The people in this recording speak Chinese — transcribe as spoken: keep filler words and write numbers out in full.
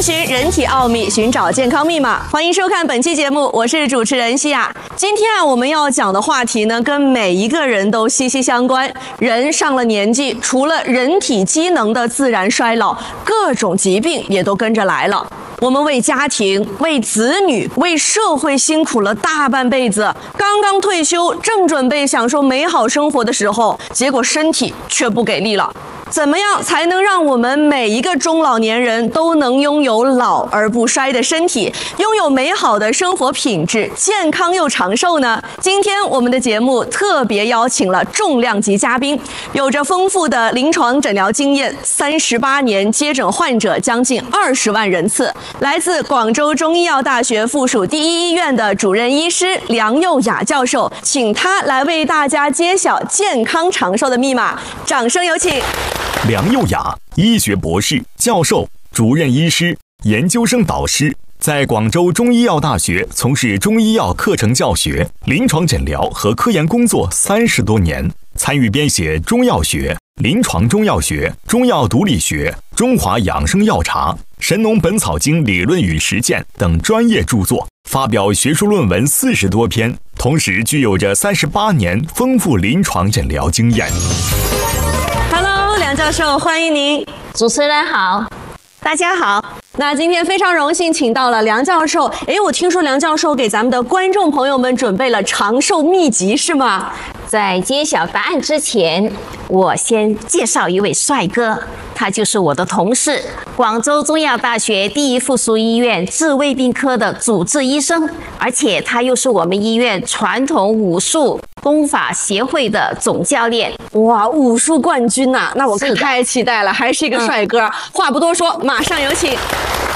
寻人体奥秘，寻找健康密码。欢迎收看本期节目，我是主持人西亚。今天啊，我们要讲的话题呢，跟每一个人都息息相关。人上了年纪，除了人体机能的自然衰老，各种疾病也都跟着来了。我们为家庭、为子女、为社会辛苦了大半辈子，刚刚退休，正准备享受美好生活的时候，结果身体却不给力了。怎么样才能让我们每一个中老年人都能拥有老而不衰的身体，拥有美好的生活品质，健康又长寿呢？今天我们的节目特别邀请了重量级嘉宾，有着丰富的临床诊疗经验，三十八年接诊患者将近二十万人次，来自广州中医药大学附属第一医院的主任医师梁佑雅教授，请他来为大家揭晓健康长寿的密码。掌声有请。 梁佑雅，医学博士、教授、主任医师、研究生导师，在广州中医药大学从事中医药课程教学、临床诊疗和科研工作三十多年，参与编写中药学、临床中药学、中药毒理学、中华养生药茶、神农本草经理论与实践等专业著作，发表学术论文四十多篇，同时具有着三十八年丰富临床诊疗经验。 梁教授，欢迎您。 主持人好， 大家好。那今天非常荣幸请到了梁教授。诶，我听说梁教授给咱们的观众朋友们准备了长寿秘籍，是吗？ 在揭晓答案之前，我先介绍一位帅哥，他就是我的同事，广州中医药大学第一附属医院治胃病科的主治医生，而且他又是我们医院传统武术功法协会的总教练。 哇，武术冠军呐、啊！那我可太期待了，还是一个帅哥。嗯、话不多说，马上有请。